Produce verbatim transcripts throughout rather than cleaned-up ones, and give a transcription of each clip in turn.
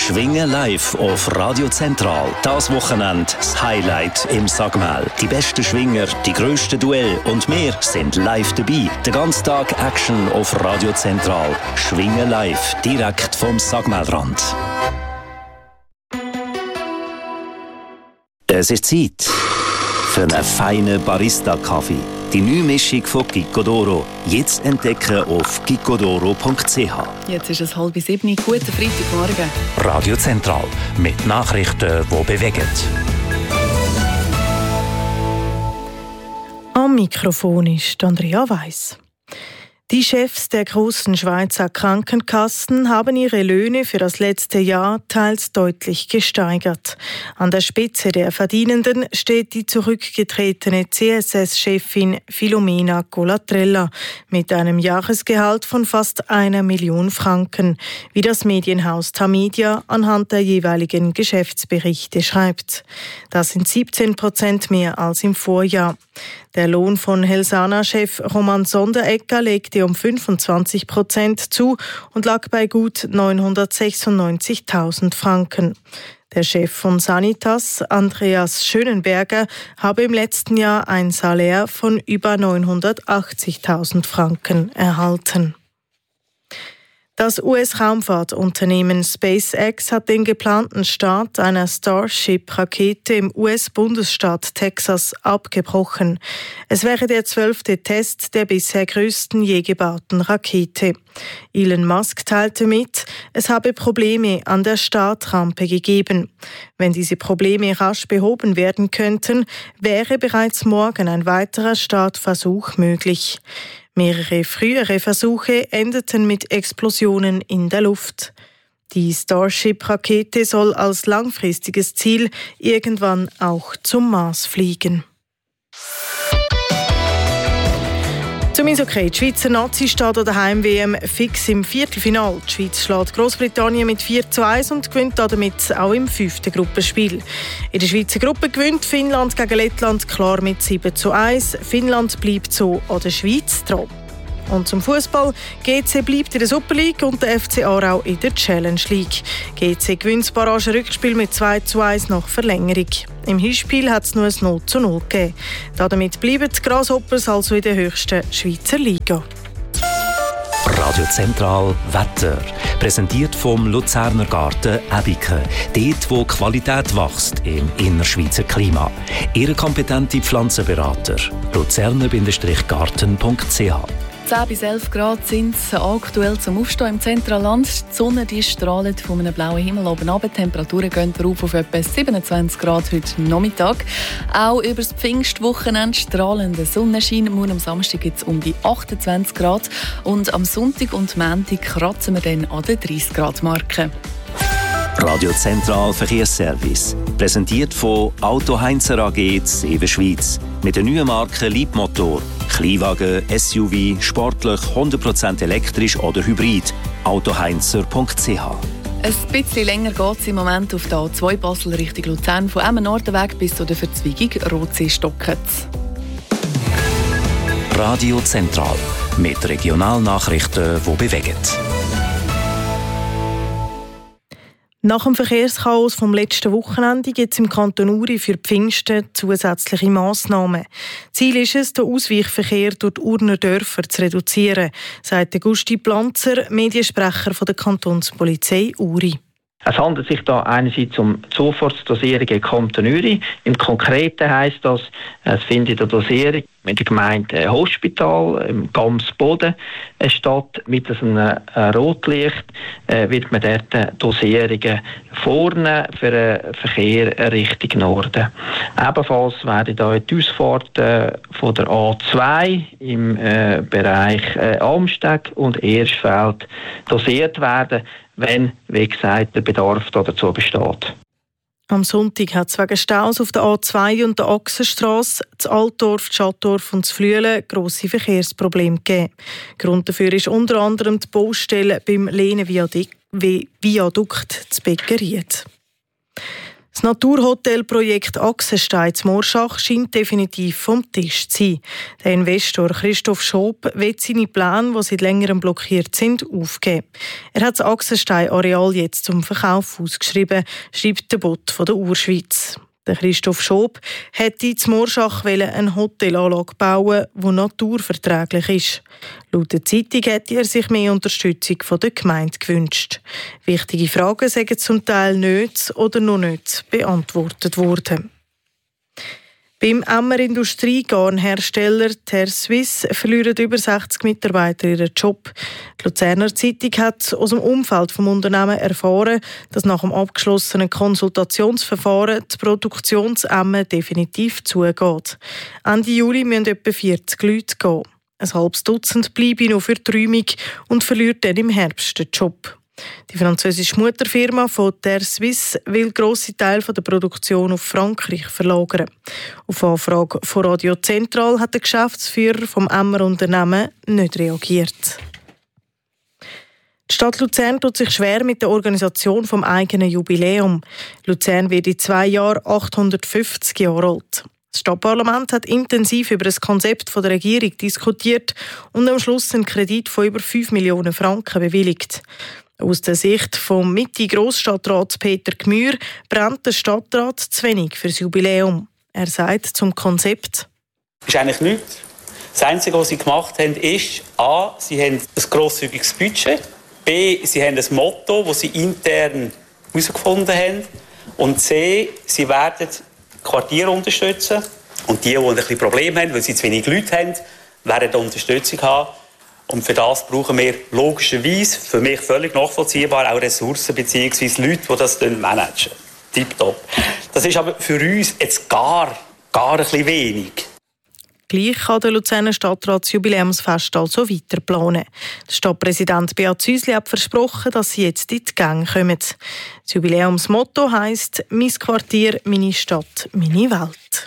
Schwingen live auf Radio Zentral. Das Wochenende das Highlight im Sagmel. Die besten Schwinger, die grössten Duelle und wir sind live dabei. Den ganzen Tag Action auf Radio Zentral. Schwingen live, direkt vom Sagmelrand. Es ist Zeit für einen feinen Barista-Kaffee. Die neue Mischung von Gicodoro. Jetzt entdecken auf gicodoro punkt c h. Jetzt ist es halb sieben. Guten Freitagmorgen. Radio Zentral mit Nachrichten, die bewegen. Am Mikrofon ist Andrea Weiss. Die Chefs der großen Schweizer Krankenkassen haben ihre Löhne für das letzte Jahr teils deutlich gesteigert. An der Spitze der Verdienenden steht die zurückgetretene C S S-Chefin Filomena Colatrella mit einem Jahresgehalt von fast einer Million Franken, wie das Medienhaus Tamedia anhand der jeweiligen Geschäftsberichte schreibt. Das sind siebzehn Prozent mehr als im Vorjahr. Der Lohn von Helsana-Chef Roman Sonderegger legte um fünfundzwanzig Prozent zu und lag bei gut neunhundertsechsundneunzigtausend Franken. Der Chef von Sanitas, Andreas Schönenberger, habe im letzten Jahr ein Salär von über neunhundertachtzigtausend Franken erhalten. Das U S-Raumfahrtunternehmen SpaceX hat den geplanten Start einer Starship-Rakete im U S-Bundesstaat Texas abgebrochen. Es wäre der zwölfte Test der bisher größten je gebauten Rakete. Elon Musk teilte mit, es habe Probleme an der Startrampe gegeben. Wenn diese Probleme rasch behoben werden könnten, wäre bereits morgen ein weiterer Startversuch möglich. Mehrere frühere Versuche endeten mit Explosionen in der Luft. Die Starship-Rakete soll als langfristiges Ziel irgendwann auch zum Mars fliegen. Zum Eishockey. Die Schweizer Nazi steht an der Heim-W M fix im Viertelfinale. Die Schweiz schlägt Großbritannien mit vier zu eins und gewinnt damit auch im fünften Gruppenspiel. In der Schweizer Gruppe gewinnt Finnland gegen Lettland klar mit sieben zu eins. Finnland bleibt so an der Schweiz dran. Und zum Fußball. G C bleibt in der Super League und der F C Aarau in der Challenge League. G C gewinnt das Barrage-Rückspiel mit zwei zu eins nach Verlängerung. Im Hinspiel hat es nur ein null zu null gegeben. Damit bleiben die Grasshoppers also in der höchsten Schweizer Liga. Radio Zentral Wetter. Präsentiert vom Luzerner Garten Ebike. Dort, wo Qualität wächst im innerschweizer Klima. Ihre kompetente Pflanzenberater. luzerner Garten punkt c h. zehn bis elf Grad sind es aktuell zum Aufstehen im Zentralland. Die Sonne die strahlt von einem blauen Himmel oben runter. Die Temperaturen gehen rauf auf etwa siebenundzwanzig Grad heute Nachmittag. Auch über das Pfingstwochenende strahlender Sonnenschein. Morgen am Samstag gibt es um die achtundzwanzig Grad. Und am Sonntag und Montag kratzen wir dann an der dreißig Grad Marke. Radio Zentral Verkehrsservice. Präsentiert von Auto Heinzer A G Seven Schweiz. Mit der neuen Marke Leapmotor. Kleinwagen, S U V, sportlich, hundert Prozent elektrisch oder hybrid. autoheinzer punkt c h. Ein bisschen länger geht es im Moment auf der A zwei Basel Richtung Luzern, von Emmen-Nordenweg bis zu der Verzweigung Rotsee-Stocketz. Radio Zentral mit Regionalnachrichten, die bewegen. Nach dem Verkehrschaos vom letzten Wochenende gibt es im Kanton Uri für Pfingsten zusätzliche Massnahmen. Ziel ist es, den Ausweichverkehr durch die Urner Dörfer zu reduzieren, sagt Gusti Planzer, Mediensprecher der Kantonspolizei Uri. Es handelt sich da einerseits um Sofortdosierungen im Kanton Uri. Im Konkreten heisst das, es findet eine Dosierung mit der Gemeinde Hospital im Gamsboden statt. Mit einem äh, Rotlicht äh, wird man dort Dosierungen vornehmen für den Verkehr Richtung Norden. Ebenfalls werden da die Ausfahrten von der A zwei im äh, Bereich äh, Amsteg und Erstfeld dosiert werden, wenn, wie gesagt, der Bedarf dazu besteht. Am Sonntag hat es wegen Staus auf der A zwei und der Ochsenstrasse, das Altdorf, das Schattdorf und das Flüelen grosse Verkehrsprobleme gegeben. Grund dafür ist unter anderem die Baustelle beim Lehnen-Viadukt zu Beckeried. Das Naturhotelprojekt Axenstein zu Morschach scheint definitiv vom Tisch zu sein. Der Investor Christoph Schob will seine Pläne, die seit längerem blockiert sind, aufgeben. Er hat das Axenstein-Areal jetzt zum Verkauf ausgeschrieben, schreibt der Bot von der Urschweiz. Der Christoph Schob hätte zu Morschach eine Hotelanlage bauen, die naturverträglich ist. Laut der Zeitung hätte er sich mehr Unterstützung von der Gemeinde gewünscht. Wichtige Fragen sind zum Teil nicht oder noch nicht beantwortet worden. Beim Emmer Industriegarnhersteller Terswiss verlieren über sechzig Mitarbeiter ihren Job. Die Luzerner Zeitung hat aus dem Umfeld des Unternehmens erfahren, dass nach dem abgeschlossenen Konsultationsverfahren die Produktionsemmer definitiv zugeht. Ende Juli müssen etwa vierzig Leute gehen. Ein halbes Dutzend bleiben noch für die Räumung und verlieren dann im Herbst den Job. Die französische Mutterfirma von Terswiss will grosse Teile der Produktion auf Frankreich verlagern. Auf Anfrage von Radio Zentral hat der Geschäftsführer vom Emmer Unternehmen nicht reagiert. Die Stadt Luzern tut sich schwer mit der Organisation vom eigenen Jubiläum. Luzern wird in zwei Jahren achthundertfünfzig Jahre alt. Das Stadtparlament hat intensiv über das Konzept der Regierung diskutiert und am Schluss einen Kredit von über fünf Millionen Franken bewilligt. Aus der Sicht vom Mitte-Grossstadtrats Peter Gmür brennt der Stadtrat zu wenig für das Jubiläum. Er sagt zum Konzept: Das ist eigentlich nichts. Das Einzige, was sie gemacht haben, ist A. Sie haben ein grosszügiges Budget. B. Sie haben ein Motto, das sie intern herausgefunden haben. Und C. Sie werden Quartiere unterstützen. Und die, die ein bisschen Probleme haben, weil sie zu wenig Leute haben, werden eine Unterstützung haben. Und für das brauchen wir logischerweise, für mich völlig nachvollziehbar, auch Ressourcen bzw. Leute, die das managen. Tipptopp. Das ist aber für uns jetzt gar, gar ein bisschen wenig. Gleich kann der Luzerner Stadtrat das Jubiläumsfest also weiter planen. Der Stadtpräsident Beat Züsli hat versprochen, dass sie jetzt in die Gänge kommen. Das Jubiläumsmotto heisst «Mein Quartier, meine Stadt, meine Welt».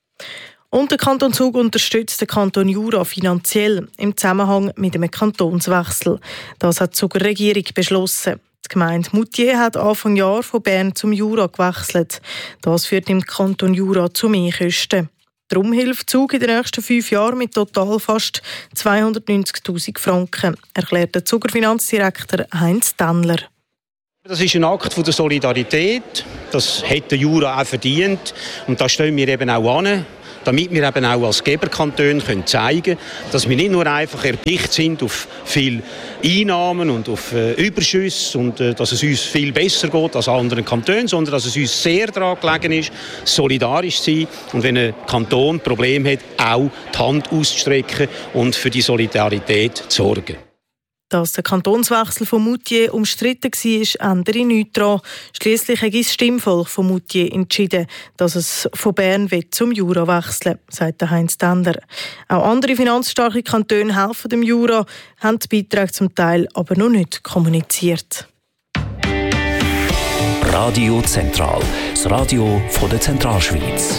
Und der Kanton Zug unterstützt den Kanton Jura finanziell im Zusammenhang mit einem Kantonswechsel. Das hat die Zuger Regierung beschlossen. Die Gemeinde Moutier hat Anfang Jahr von Bern zum Jura gewechselt. Das führt im Kanton Jura zu mehr Kosten. Darum hilft Zug in den nächsten fünf Jahren mit total fast zweihundertneunzigtausend Franken, erklärt der Zuger Finanzdirektor Heinz Tannler. Das ist ein Akt der Solidarität. Das hat der Jura auch verdient. Und da stehen wir eben auch an, damit wir eben auch als Geberkanton können zeigen können, dass wir nicht nur einfach erpicht sind auf viele Einnahmen und auf äh, Überschüsse und äh, dass es uns viel besser geht als anderen Kantonen, sondern dass es uns sehr daran gelegen ist, solidarisch zu sein und wenn ein Kanton ein Problem hat, auch die Hand auszustrecken und für die Solidarität zu sorgen. Dass der Kantonswechsel von Moutier umstritten war, ändere nichts daran. Schliesslich hat das Stimmvolk von Moutier entschieden, dass es von Bern zum Jura wechseln will, sagt Heinz Tender. Auch andere finanzstarke Kantone helfen dem Jura, haben die Beiträge zum Teil aber noch nicht kommuniziert. Radio Zentral, das Radio von der Zentralschweiz.